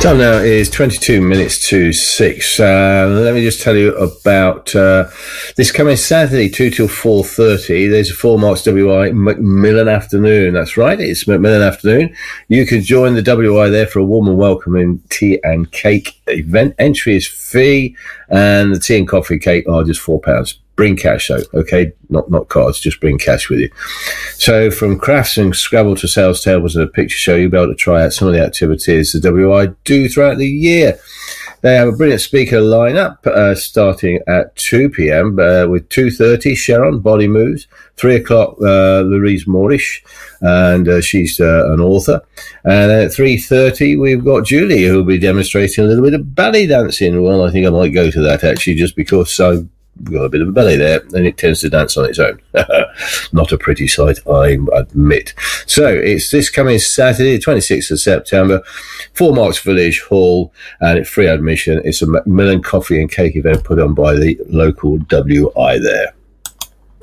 Time now is 22 minutes to 6. Let me just tell you about this coming Saturday, 2 till 4:30. There's a 4 Marks WI Macmillan afternoon. That's right, it's Macmillan afternoon. You can join the WI there for a warm and welcoming tea and cake event. Entry is free, and the tea and coffee cake are just £4. Bring cash though, okay? Not cards, just bring cash with you. So from crafts and Scrabble to sales tables and a picture show, you'll be able to try out some of the activities the WI do throughout the year. They have a brilliant speaker lineup starting at 2 p.m. With 2:30, Sharon, Body Moves. 3 o'clock, Louise Moorish, and she's an author. And then at 3:30, we've got Julie, who'll be demonstrating a little bit of ballet dancing. Well, I think I might go to that, actually, just because I've got a bit of a belly there, and it tends to dance on its own. Not a pretty sight, I admit. So it's this coming Saturday, 26th of September, 4 Marks Village Hall, and it's free admission. It's a Macmillan coffee and cake event put on by the local WI there.